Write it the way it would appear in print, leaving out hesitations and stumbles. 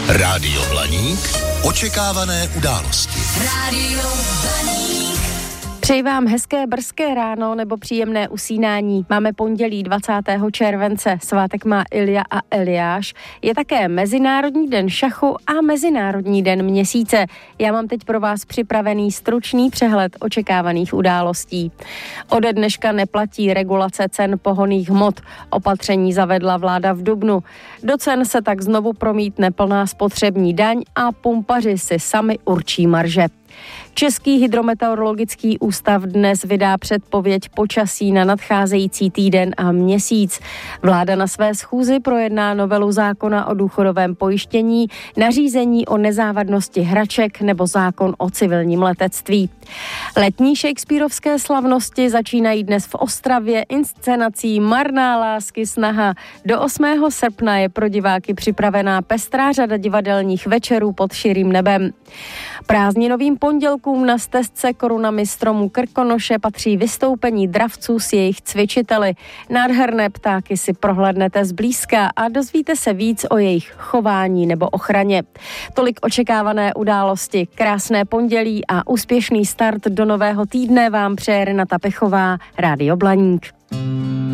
Rádio Blaník. Očekávané události. Rádio Blaník. Přeji vám hezké brzké ráno nebo příjemné usínání. Máme pondělí 20. července, svátek má Ilja a Eliáš. Je také Mezinárodní den šachu a Mezinárodní den měsíce. Já mám teď pro vás připravený stručný přehled očekávaných událostí. Ode dneška neplatí regulace cen pohonných hmot. Opatření zavedla vláda v dubnu. Do cen se tak znovu promítne plná spotřební daň a pumpaři si sami určí marže. Český hydrometeorologický ústav dnes vydá předpověď počasí na nadcházející týden a měsíc. Vláda na své schůzi projedná novelu zákona o důchodovém pojištění, nařízení o nezávadnosti hraček nebo zákon o civilním letectví. Letní shakespearovské slavnosti začínají dnes v Ostravě inscenací Marná lásky snaha. Do 8. srpna je pro diváky připravená pestrá řada divadelních večerů pod širým nebem. Prázdninovým pondělkům na stezce korunami stromů Krkonoše patří vystoupení dravců s jejich cvičiteli. Nádherné ptáky si prohlédnete zblízka a dozvíte se víc o jejich chování nebo ochraně. Tolik očekávané události. Krásné pondělí a úspěšný start do nového týdne vám přeje Renata Pechová, Rádio Blaník.